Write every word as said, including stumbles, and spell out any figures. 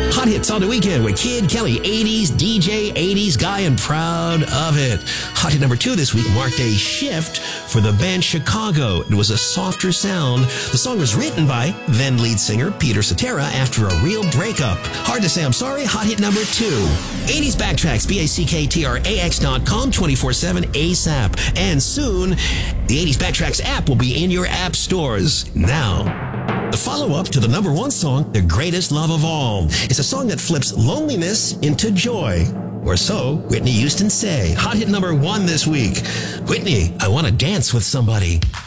Hot hits on the weekend with Kid Kelly, eighties D J, eighties guy, and proud of it. Hot hit number two this week marked a shift for the band Chicago. It was a softer sound. The song was written by then lead singer Peter Cetera after a real breakup. Hard to say I'm sorry. Hot hit number two. eighties Backtracks, B A C K T R A X dot com, twenty-four seven ASAP. And soon, the eighties Backtracks app will be in your app stores. Now, the follow-up to the number one song, The Greatest Love of All. It's a song that flips loneliness into joy. Or so Whitney Houston say. Hot hit number one this week. Whitney, I Want to Dance with Somebody.